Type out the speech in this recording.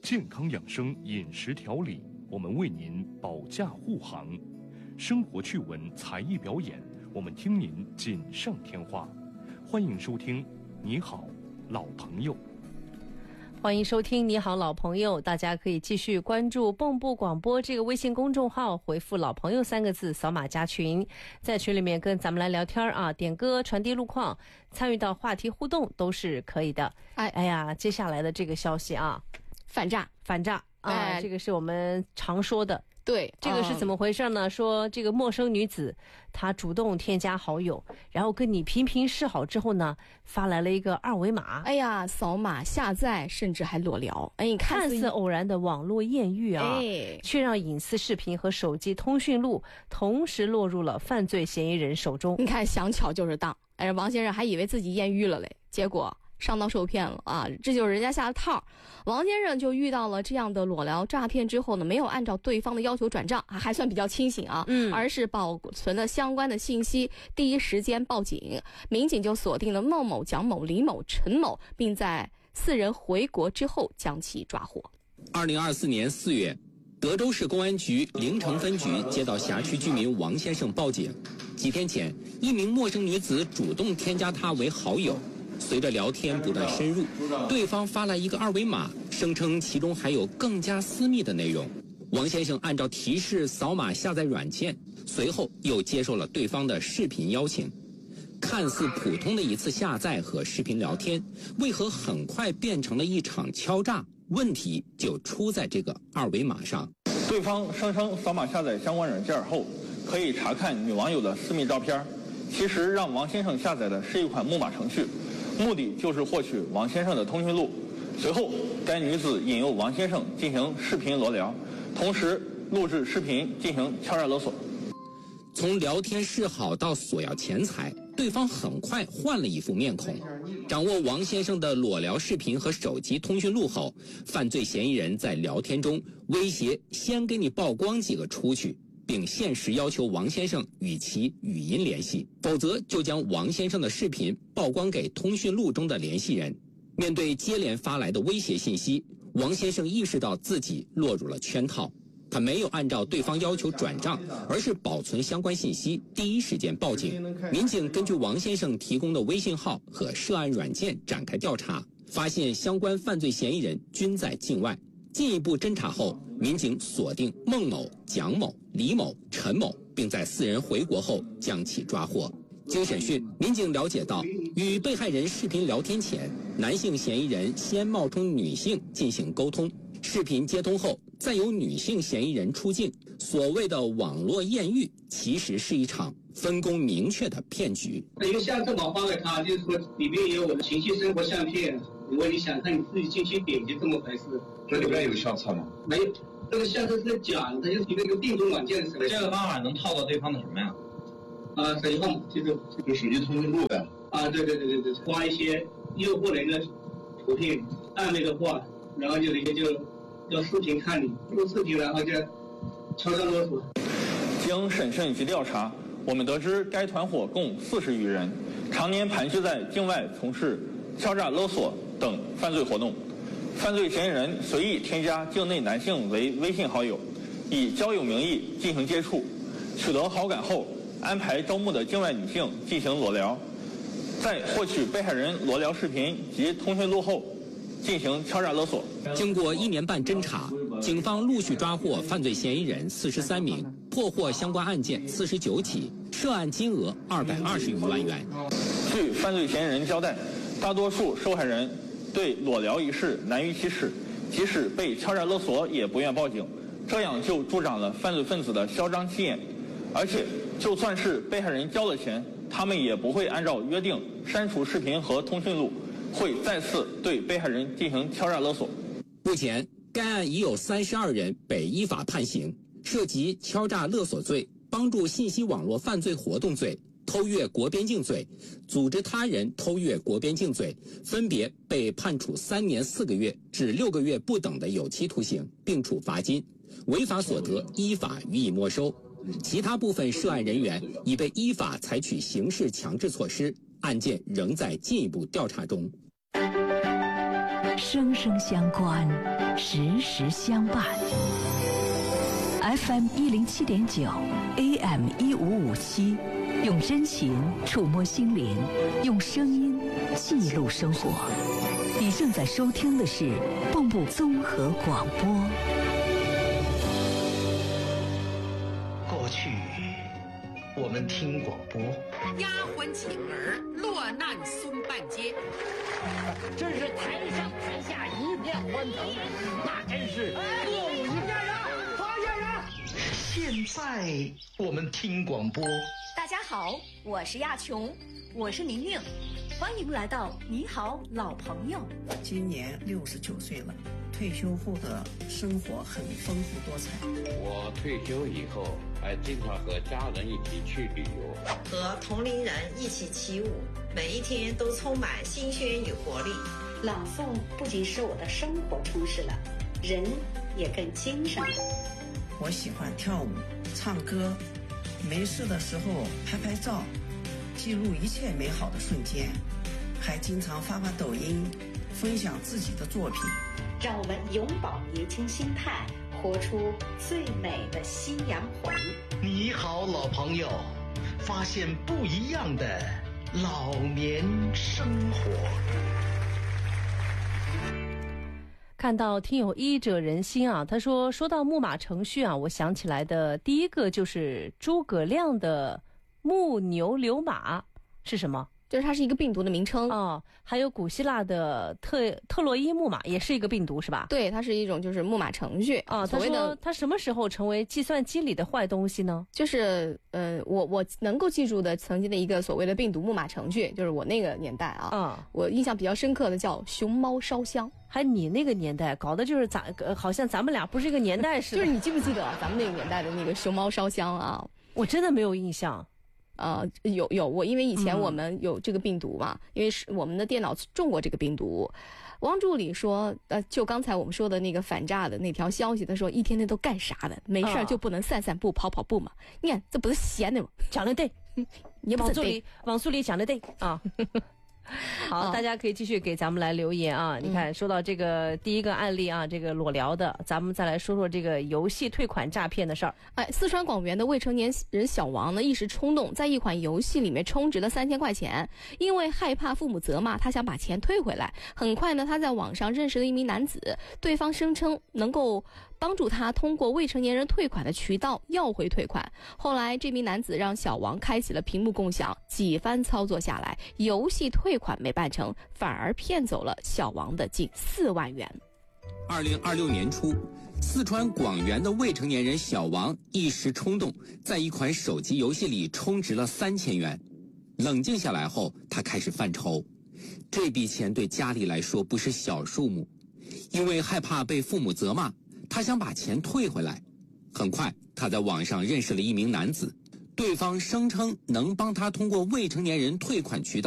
健康养生饮食调理，我们为您保驾护航；生活趣闻才艺表演，我们听您锦上添花。欢迎收听《你好，老朋友》。 欢迎收听你好老朋友，大家可以继续关注蚌埠广播这个微信公众号，回复老朋友3个字，扫码加群，在群里面跟咱们来聊天啊，点歌传递路况，参与到话题互动都是可以的。哎呀，接下来的这个消息啊，反诈啊，这个是我们常说的。对，这个是怎么回事呢？说这个陌生女子她主动添加好友，然后跟你频频示好之后呢，发来了一个二维码。哎呀，扫码下载，甚至还裸聊。你看似偶然的网络艳遇啊，却让隐私视频和手机通讯录同时落入了犯罪嫌疑人手中。你看，想巧就是当。王先生还以为自己艳遇了嘞，结果上当受骗了啊！这就是人家下的套。王先生就遇到了这样的裸聊诈骗之后呢，没有按照对方的要求转账，还算比较清醒啊，而是保存了相关的信息，第一时间报警。民警就锁定了孟某、蒋某、李某、陈某，并在4人回国之后将其抓获。 2024年4月，德州市公安局临城分局接到辖区居民王先生报警，几天前，一名陌生女子主动添加他为好友。随着聊天不断深入，对方发来一个二维码，声称其中还有更加私密的内容。王先生按照提示扫码下载软件，随后又接受了对方的视频邀请。看似普通的一次下载和视频聊天，为何很快变成了一场敲诈？问题就出在这个二维码上。 对方声称扫码下载相关软件后，可以查看女网友的私密照片，其实让王先生下载的是一款木马程序，目的就是获取王先生的通讯录。随后，该女子引诱王先生进行视频裸聊，同时录制视频进行敲诈勒索。 从聊天示好到索要钱财，对方很快换了一副面孔。掌握王先生的裸聊视频和手机通讯录后，犯罪嫌疑人在聊天中威胁先给你曝光几个出去，并限时要求王先生与其语音联系，否则就将王先生的视频曝光给通讯录中的联系人。面对接连发来的威胁信息，王先生意识到自己落入了圈套，他没有按照对方要求转账，而是保存相关信息，第一时间报警。民警根据王先生提供的微信号和涉案软件展开调查，发现相关犯罪嫌疑人均在境外。进一步侦查后，民警锁定孟某、蒋某、李某、陈某，并在4人回国后将其抓获。经审讯，民警了解到，与被害人视频聊天前，男性嫌疑人先冒充女性进行沟通，视频接通后，再由女性嫌疑人出镜。所谓的网络艳遇，其实是一场分工明确的骗局。 一个相册码发给他，就是说里面也有我的情绪生活相片。如果你想看，你自己进去点击这么回事。 这里面有相册吗？ 没有，这个相册是假的，就是一个定种软件。 这个方法能套到对方的什么呀？ 手机号码，就手机通讯录呗。 对，发一些诱惑人的图片，暧昧的话，然后有一些就要视频看你，录视频，然后就敲诈勒索。 经审讯及调查，我们得知该团伙共40余人，常年盘踞在境外从事敲诈勒索等犯罪活动。犯罪嫌疑人随意添加境内男性为微信好友，以交友名义进行接触，取得好感后，安排招募的境外女性进行裸聊，在获取被害人裸聊视频及通讯录后，进行敲诈勒索。 经过1年半侦查，警方陆续抓获犯罪嫌疑人43名，破获相关案件49起，涉案金额220余万元。 据犯罪嫌疑人交代，大多数受害人对裸聊一事难于启齿，即使被敲诈勒索也不愿报警，这样就助长了犯罪分子的嚣张气焰。而且就算是被害人交了钱，他们也不会按照约定删除视频和通讯录，会再次对被害人进行敲诈勒索。 目前该案已有32人被依法判刑，涉及敲诈勒索罪、帮助信息网络犯罪活动罪、偷越国边境罪、组织他人偷越国边境罪，分别被判处3年4个月至6个月不等的有期徒刑，并处罚金，违法所得依法予以没收。其他部分涉案人员已被依法采取刑事强制措施，案件仍在进一步调查中。 生生相关，时时相伴。FM 107.9 AM 1557，用真情触摸心灵，用声音记录生活。你正在收听的是蚌埠综合广播。 过去我们听广播， 丫鬟请儿落难孙半街， 真是台上台下一片欢腾，那真是歌舞一片啊！发现人！ 现在我们听广播。 大家好，我是亚琼，我是宁宁，欢迎来到你好老朋友。 今年69岁了，退休后的生活很丰富多彩。 我退休以后还经常和家人一起去旅游， 和同龄人一起起舞，每一天都充满新鲜与活力。 朗诵不仅使我的生活充实了，人也更精神了。 我喜欢跳舞、唱歌，没事的时候拍拍照，记录一切美好的瞬间，还经常发抖音，分享自己的作品。 让我们永葆年轻心态，活出最美的夕阳红。 你好老朋友，发现不一样的老年生活。 看到听友医者仁心啊，他说到木马程序啊，我想起来的第一个就是诸葛亮的木牛流马是什么？ 就是它是一个病毒的名称哦，还有古希腊的特洛伊木马也是一个病毒是吧？ 对，它是一种就是木马程序啊。他说它什么时候成为计算机里的坏东西呢？ 就是我能够记住的曾经的一个所谓的病毒木马程序，就是我那个年代啊，我印象比较深刻的叫熊猫烧香。还你那个年代搞的就是好像咱们俩不是一个年代似的。 就是你记不记得咱们那个年代的那个熊猫烧香啊？ 我真的没有印象。 有我，因为以前我们有这个病毒嘛，因为是我们的电脑中过这个病毒。汪助理说，就刚才我们说的那个反诈的那条消息，他说一天天都干啥的？没事就不能散步、跑步嘛？你看这不是闲的吗？ 讲的对， 也不对， 王助理讲的对啊。好，大家可以继续给咱们来留言啊！你看，说到这个第一个案例啊，这个裸聊的，咱们再来说说这个游戏退款诈骗的事儿。 四川广元的未成年人小王呢，一时冲动，在一款游戏里面充值了3000块钱，因为害怕父母责骂，他想把钱退回来。很快呢，他在网上认识了一名男子，对方声称能够帮助他通过未成年人退款的渠道要回退款。后来这名男子让小王开启了屏幕共享，几番操作下来，游戏退款没办成，反而骗走了小王的近4万元。 2026年初，四川广元的未成年人小王一时冲动，在一款手机游戏里充值了3000元。冷静下来后，他开始犯愁，这笔钱对家里来说不是小数目，因为害怕被父母责骂，他想把钱退回来。很快，他在网上认识了一名男子，对方声称能帮他通过未成年人退款渠道